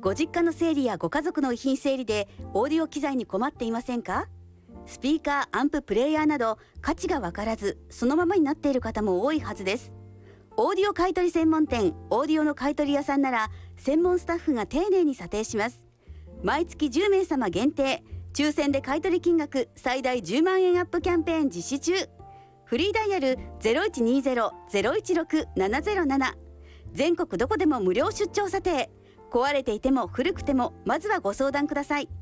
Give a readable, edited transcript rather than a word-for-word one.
ご実家の整理やご家族の遺品整理でオーディオ機材に困っていませんか？スピーカー、アンプ、プレイヤーなど価値がわからずそのままになっている方も多いはずです。オーディオ買取専門店オーディオの買取屋さんなら専門スタッフが丁寧に査定します。毎月10名様限定、抽選で買取金額最大10万円アップキャンペーン実施中。フリーダイヤル 0120-016-707。 全国どこでも無料出張査定。壊れていても古くてもまずはご相談ください。